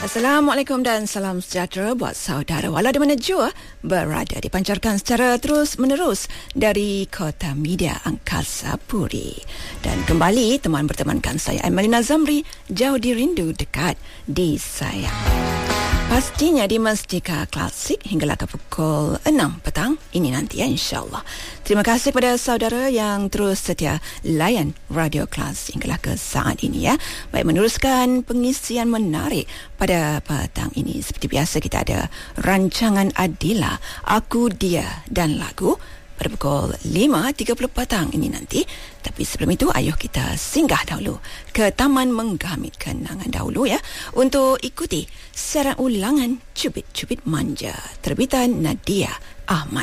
Assalamualaikum dan salam sejahtera buat saudara walau di mana jua berada, dipancarkan secara terus-menerus dari Kota Media Angkasa Puri. Dan kembali teman bertemankan saya Amelina Zamri, jauh dirindu dekat disayang. Pastinya di Mesjika Klasik hinggalah ke pukul 6 petang ini nanti ya, insyaAllah. Terima kasih kepada saudara yang terus setia layan Radio Klasik hinggalah ke saat ini ya. Baik, meneruskan pengisian menarik pada petang ini. Seperti biasa kita ada rancangan Adila, Aku, Dia dan Lagu pada pukul 5.30 petang ini nanti. Tapi sebelum itu, ayuh kita singgah dahulu ke Taman Menggamit Kenangan dahulu ya, untuk ikuti siaran ulangan Cubit-Cubit Manja terbitan Nadia Ahmad.